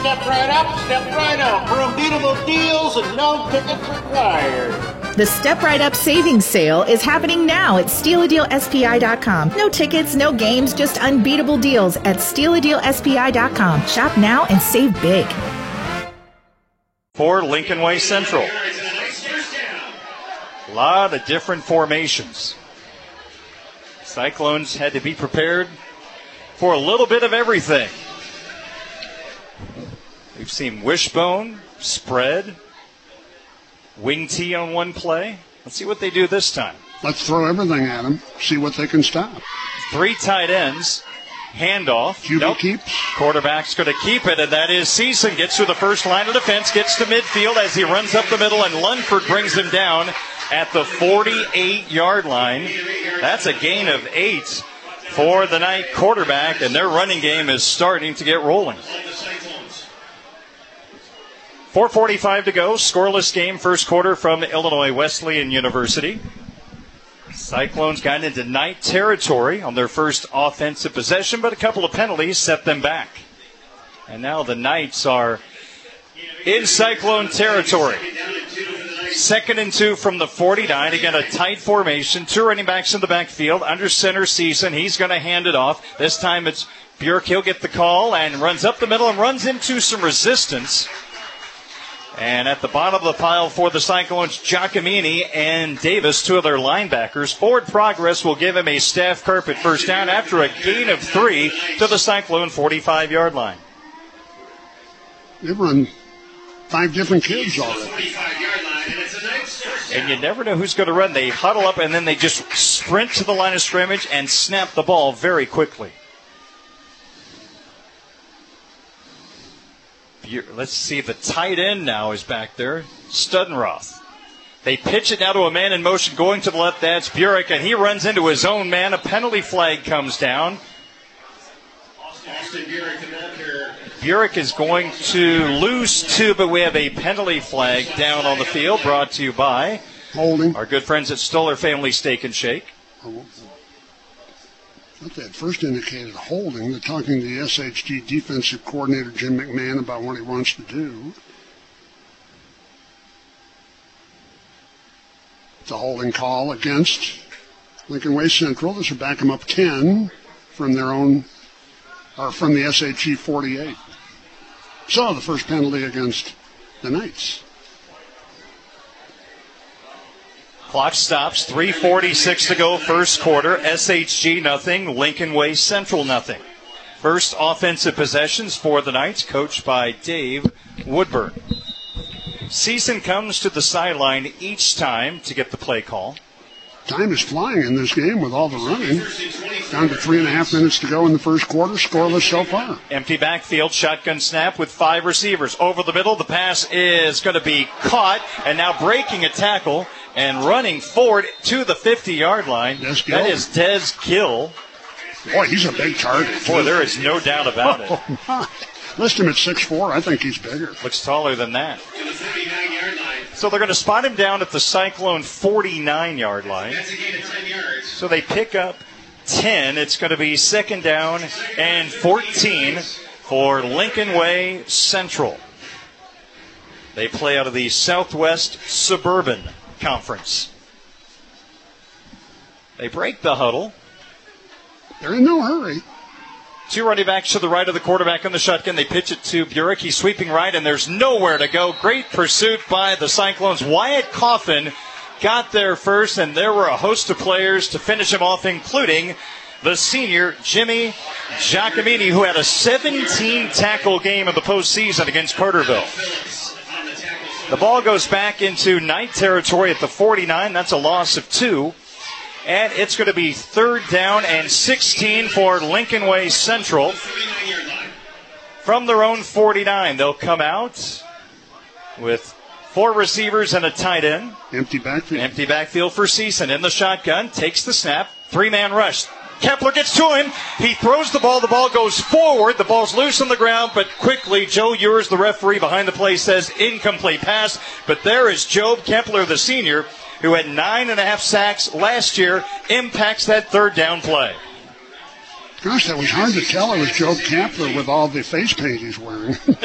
step right up, step right out for unbeatable deals and no tickets required. The Step Right Up Savings Sale is happening now at StealADealSPI.com. No tickets, no games, just unbeatable deals at StealADealSPI.com. Shop now and save big. For Lincoln Way Central. A lot of different formations. Cyclones had to be prepared for a little bit of everything. We've seen wishbone, spread, wing tee on one play. Let's see what they do this time. Let's throw everything at them, see what they can stop. 3 tight ends, handoff. QB keeps. Quarterback's going to keep it, and that is Season. Gets through the first line of defense, gets to midfield as he runs up the middle, and Lunford brings him down at the 48-yard line. That's a gain of 8 for the Knight quarterback, and their running game is starting to get rolling. 4:45 to go. Scoreless game, first quarter from Illinois Wesleyan University. Cyclones got into Knight territory on their first offensive possession, but a couple of penalties set them back. And now the Knights are in Cyclone territory. 2nd and 2 from the 49. Again, a tight formation. 2 running backs in the backfield. Under center, Season. He's going to hand it off. This time it's Bjork. He'll get the call and runs up the middle and runs into some resistance. And at the bottom of the pile for the Cyclones, Giacomini and Davis, 2 of their linebackers. Forward progress will give him a staff carpet first down after a gain of 3 to the Cyclone 45-yard line. They've run 5 different kids already. And you never know who's going to run. They huddle up and then they just sprint to the line of scrimmage and snap the ball very quickly. Let's see, the tight end now is back there, Studenroth. They pitch it now to a man in motion going to the left. That's Burek, and he runs into his own man. A penalty flag comes down. Burek is going to lose 2, but we have a penalty flag down on the field, brought to you by holding. Our good friends at Stoller Family Steak and Shake. I thought they had first indicated holding. They're talking to the SHG defensive coordinator, Jim McMahon, about what he wants to do. It's a holding call against Lincoln Way Central. This will back them up 10 from their own, or from the SHG 48. So the first penalty against the Knights. Clock stops, 3:46 to go, first quarter. SHG nothing, Lincoln Way Central nothing. First offensive possessions for the Knights, coached by Dave Woodburn. Season comes to the sideline each time to get the play call. Time is flying in this game with all the running. Down to 3.5 minutes to go in the first quarter, scoreless so far. Empty backfield, shotgun snap with 5 receivers. Over the middle, the pass is going to be caught, and now breaking a tackle and running forward to the 50-yard line. That is Des Gill. Boy, he's a big target. Boy, there is no doubt about it. List him at 6'4". I think he's bigger. Looks taller than that. So they're going to spot him down at the Cyclone 49-yard line. So they pick up 10. It's going to be 2nd down and 14 for Lincoln Way Central. They play out of the Southwest Suburban Conference. They break the huddle. They're in no hurry. 2 running backs to the right of the quarterback in the shotgun. They pitch it to Burek. He's sweeping right, and there's nowhere to go. Great pursuit by the Cyclones. Wyatt Coffin got there first, and there were a host of players to finish him off, including the senior Jimmy Giacomini, who had a 17-tackle game in the postseason against Carterville. The ball goes back into Knight territory at the 49. That's a loss of 2. And it's going to be 3rd down and 16 for Lincoln Way Central. From their own 49, they'll come out with 4 receivers and a tight end. Empty backfield. Empty backfield for Season. In the shotgun, takes the snap. 3-man rush. Kepler gets to him. He throws the ball. The ball goes forward. The ball's loose on the ground, but quickly Joe Ewers, the referee behind the play, says incomplete pass. But there is Job Kepler, the senior, who had 9.5 sacks last year, impacts that 3rd down play. Gosh, that was hard to tell it was Joe Kepler with all the face paint he's wearing.